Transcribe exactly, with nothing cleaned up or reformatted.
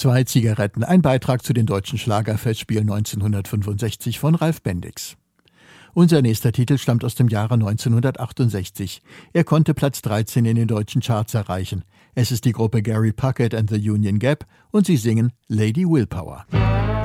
Zwei Zigaretten, ein Beitrag zu den Deutschen Schlagerfestspielen neunzehnhundertfünfundsechzig von Ralf Bendix. Unser nächster Titel stammt aus dem Jahre neunzehnhundertachtundsechzig. Er konnte Platz dreizehn in den deutschen Charts erreichen. Es ist die Gruppe Gary Puckett and the Union Gap und sie singen Lady Willpower.